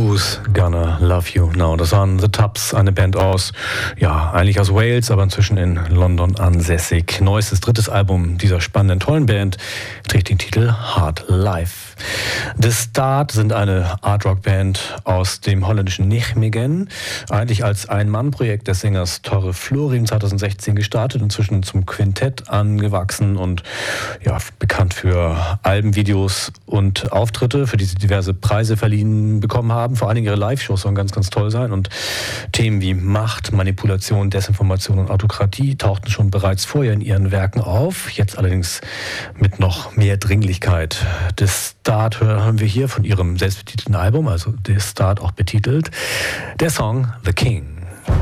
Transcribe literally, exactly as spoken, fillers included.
Who's Gonna Love You Now? Das waren The Tubbs, eine Band aus, ja, eigentlich aus Wales, aber inzwischen in London ansässig. Neuestes drittes Album dieser spannenden, tollen Band trägt den Titel Hard Life. The Start sind eine Art-Rock-Band aus dem holländischen Nijmegen, eigentlich als Ein-Mann-Projekt des Sängers Torre Florin zweitausendsechzehn gestartet, inzwischen zum Quintett angewachsen und ja, bekannt für Albenvideos und Auftritte, für die sie diverse Preise verliehen bekommen haben. Vor allen Dingen ihre Live-Shows sollen ganz, ganz toll sein und Themen wie Macht, Manipulation, Desinformation und Autokratie tauchten schon bereits vorher in ihren Werken auf, jetzt allerdings mit noch mehr Dringlichkeit. Das Start hören wir hier von ihrem selbstbetitelten Album, also The Start auch betitelt, der Song The King.